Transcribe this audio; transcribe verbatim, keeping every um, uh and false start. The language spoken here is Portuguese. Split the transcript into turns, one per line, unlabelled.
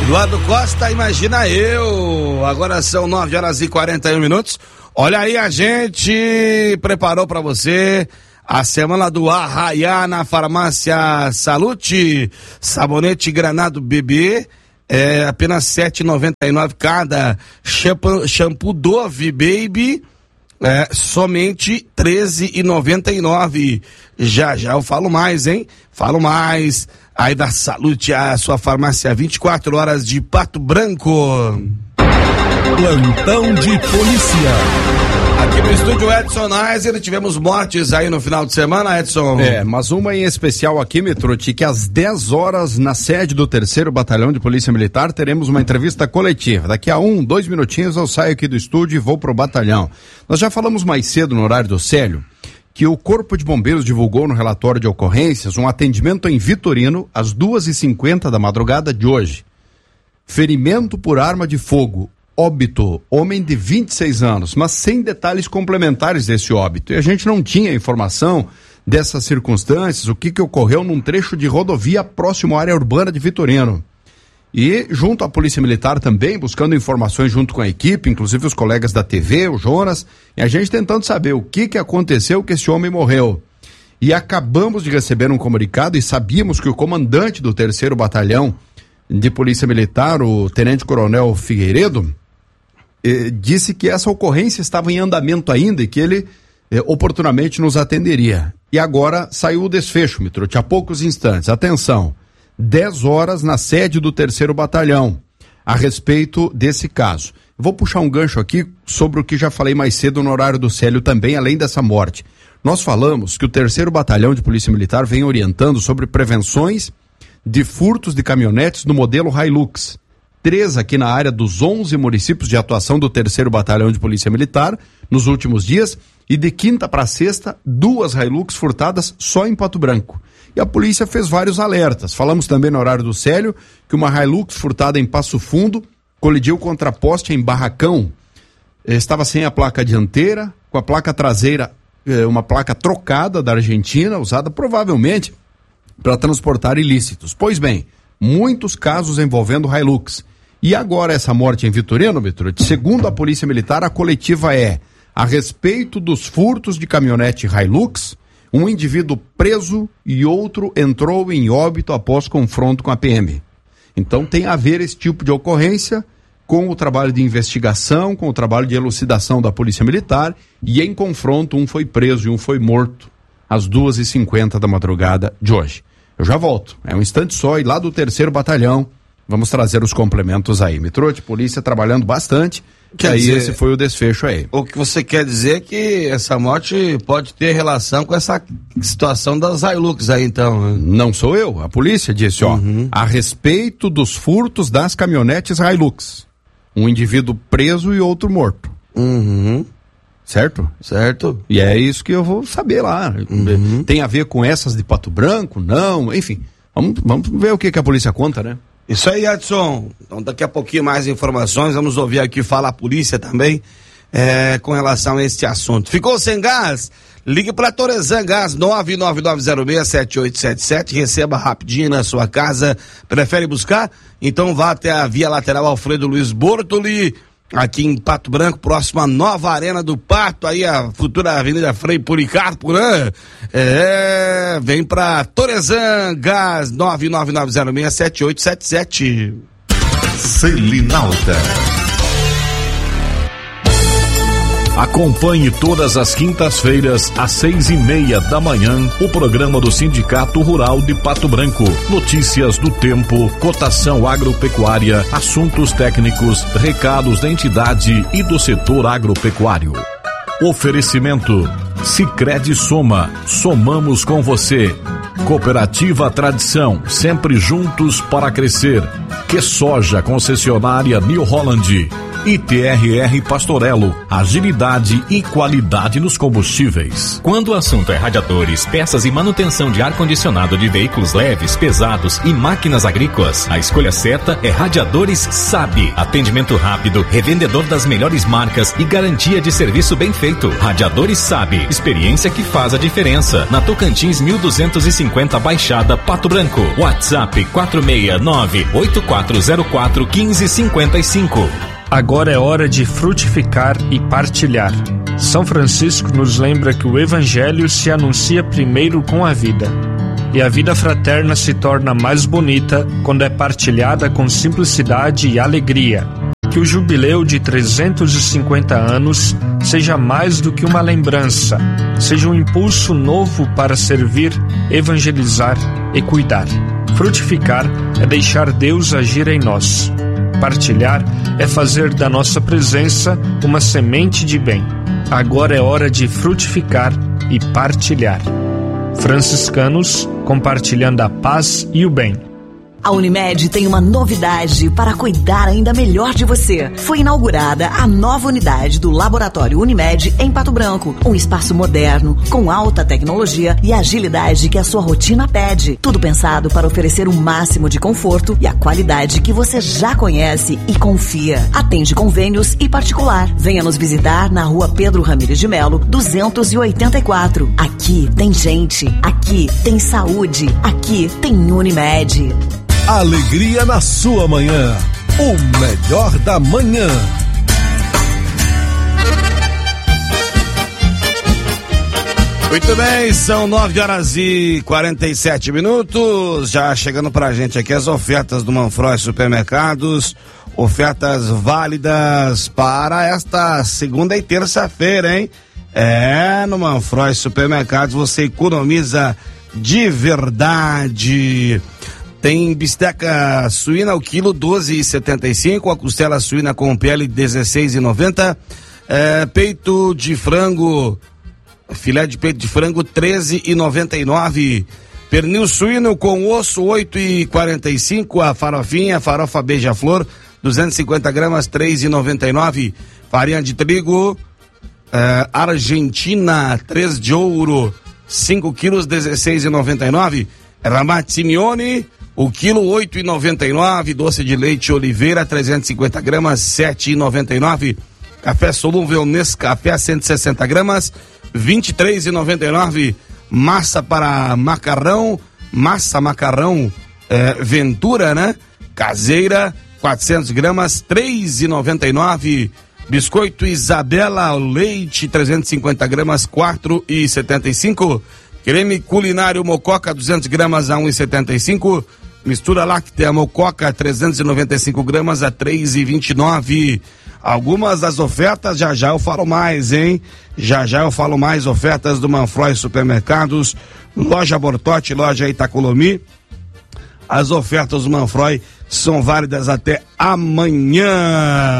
Eduardo Costa, imagina eu. Agora são nove horas e quarenta e um minutos. Olha aí, a gente preparou para você a semana do Arraiá na Farmácia Salute. Sabonete Granado Bebê, é apenas sete reais e noventa e nove centavos cada. Shampoo, shampoo Dove Baby, é somente treze reais e noventa e nove centavos. Já já eu falo mais, hein? Falo mais. Aí da Salute, a sua farmácia vinte e quatro horas de Pato Branco.
Plantão de polícia.
Aqui no estúdio Edson Neiser, tivemos mortes aí no final de semana, Edson.
É, mas uma em especial aqui, Mitrucci, que às dez horas na sede do terceiro Batalhão de Polícia Militar teremos uma entrevista coletiva. Daqui a um, dois minutinhos eu saio aqui do estúdio e vou pro batalhão. Nós já falamos mais cedo no horário do Célio que o Corpo de Bombeiros divulgou no relatório de ocorrências um atendimento em Vitorino às duas e cinquenta da madrugada de hoje. Ferimento por arma de fogo, óbito, homem de vinte e seis anos, mas sem detalhes complementares desse óbito. E a gente não tinha informação dessas circunstâncias, o que que ocorreu num trecho de rodovia próximo à área urbana de Vitorino. E junto à Polícia Militar também, buscando informações junto com a equipe, inclusive os colegas da T V, o Jonas, e a gente tentando saber o que que aconteceu que esse homem morreu. E acabamos de receber um comunicado e sabíamos que o comandante do terceiro Batalhão de Polícia Militar, o Tenente Coronel Figueiredo, eh, disse que essa ocorrência estava em andamento ainda e que ele eh, oportunamente nos atenderia. E agora saiu o desfecho, Mitrucci, há poucos instantes. Atenção! dez horas na sede do terceiro Batalhão, a respeito desse caso. Vou puxar um gancho aqui sobre o que já falei mais cedo no horário do Célio também, além dessa morte. Nós falamos que o terceiro Batalhão de Polícia Militar vem orientando sobre prevenções de furtos de caminhonetes no modelo Hilux. Três aqui na área dos onze municípios de atuação do terceiro Batalhão de Polícia Militar nos últimos dias, e de quinta para sexta, duas Hilux furtadas só em Pato Branco. E a polícia fez vários alertas. Falamos também no horário do Célio que uma Hilux furtada em Passo Fundo colidiu contra poste em Barracão. Estava sem a placa dianteira, com a placa traseira, uma placa trocada da Argentina, usada provavelmente para transportar ilícitos. Pois bem, muitos casos envolvendo Hilux. E agora essa morte em Vitorino, Mitrucci, segundo a Polícia Militar, a coletiva é a respeito dos furtos de caminhonete Hilux. Um indivíduo preso e outro entrou em óbito após confronto com a P M. Então tem a ver esse tipo de ocorrência com o trabalho de investigação, com o trabalho de elucidação da Polícia Militar, e em confronto um foi preso e um foi morto às duas e cinquenta da madrugada de hoje. Eu já volto, é um instante só, e lá do terceiro Batalhão vamos trazer os complementos aí. Mitrucci, polícia trabalhando bastante.
Quer
aí
dizer,
esse foi o desfecho aí.
O que você quer dizer é que essa morte pode ter relação com essa situação das Hilux aí, então? Né?
Não sou eu, a polícia disse, ó, uhum. a respeito dos furtos das caminhonetes Hilux. Um indivíduo preso e outro morto.
Uhum.
Certo?
Certo.
E é isso que eu vou saber lá. Uhum. Tem a ver com essas de Pato Branco? Não, enfim. Vamos, vamos ver o que, que a polícia conta, né?
Isso aí, Edson. Então, daqui a pouquinho mais informações. Vamos ouvir aqui falar a polícia também é, com relação a este assunto. Ficou sem gás? Ligue para Torezan Gás, nove nove nove zero seis sete oito sete sete. Receba rapidinho na sua casa. Prefere buscar? Então vá até a Via Lateral Alfredo Luiz Bortoli, aqui em Pato Branco, próximo à nova Arena do Pato, aí a futura Avenida Frei Policarpo, né? É, vem pra Torezan Gás, nove nove nove zero seis sete oito sete sete.
Selinalta. Acompanhe todas as quintas-feiras, às seis e meia da manhã, o programa do Sindicato Rural de Pato Branco. Notícias do tempo, cotação agropecuária, assuntos técnicos, recados da entidade e do setor agropecuário. Oferecimento: Sicredi Soma, somamos com você. Cooperativa Tradição, sempre juntos para crescer. Que Soja, concessionária New Holland. I T R R Pastorello, agilidade e qualidade nos combustíveis.
Quando o assunto é radiadores, peças e manutenção de ar-condicionado de veículos leves, pesados e máquinas agrícolas, a escolha certa é Radiadores Sabe. Atendimento rápido, revendedor das melhores marcas e garantia de serviço bem feito. Radiadores Sabe, experiência que faz a diferença. Na Tocantins mil duzentos e cinquenta Baixada, Pato Branco. WhatsApp quatro seis nove, oito quatro zero quatro, um cinco cinco cinco.
Agora é hora de frutificar e partilhar. São Francisco nos lembra que o Evangelho se anuncia primeiro com a vida. E a vida fraterna se torna mais bonita quando é partilhada com simplicidade e alegria. Que o jubileu de trezentos e cinquenta anos seja mais do que uma lembrança, seja um impulso novo para servir, evangelizar e cuidar. Frutificar é deixar Deus agir em nós. Partilhar é fazer da nossa presença uma semente de bem. Agora é hora de frutificar e partilhar. Franciscanos, compartilhando a paz e o bem.
A Unimed tem uma novidade para cuidar ainda melhor de você. Foi inaugurada a nova unidade do Laboratório Unimed em Pato Branco. Um espaço moderno, com alta tecnologia e agilidade que a sua rotina pede. Tudo pensado para oferecer o máximo de conforto e a qualidade que você já conhece e confia. Atende convênios e particular. Venha nos visitar na rua Pedro Ramires de Melo, duzentos e oitenta e quatro. Aqui tem gente, aqui tem saúde, aqui tem Unimed.
Alegria na sua manhã. O melhor da manhã.
Muito bem, são nove horas e quarenta e sete minutos. Já chegando pra gente aqui as ofertas do Manfroy Supermercados. Ofertas válidas para esta segunda e terça-feira, hein? É, no Manfroy Supermercados você economiza de verdade. Tem bisteca suína ao quilo doze e setenta e cinco, a costela suína com pele dezesseis e noventa, é, peito de frango, filé de peito de frango treze e noventa e nove, pernil suíno com osso oito e quarenta e cinco, a farofinha, farofa beija-flor duzentos e cinquenta gramas três e noventa e nove, farinha de trigo é, Argentina três de ouro cinco quilos dezesseis e noventa e nove, Ramate Simeone o quilo oito e noventa e nove, doce de leite Oliveira trezentos e cinquenta gramas sete e noventa e nove, café solúvel Nescafé cento e sessenta gramas vinte e três e noventa e nove, massa para macarrão, massa macarrão é, Ventura, né? Caseira quatrocentos gramas três e noventa e nove, biscoito Isabela leite trezentos e cinquenta gramas quatro e setenta e cinco, creme culinário Mococa duzentos gramas a um e setenta e cinco, mistura láctea Mococa trezentos e noventa e cinco gramas a três e vinte e nove. Algumas das ofertas já já eu falo mais, hein? Já já eu falo mais ofertas do Manfroy Supermercados, loja Bortote, loja Itacolomi. As ofertas do Manfroy são válidas até amanhã.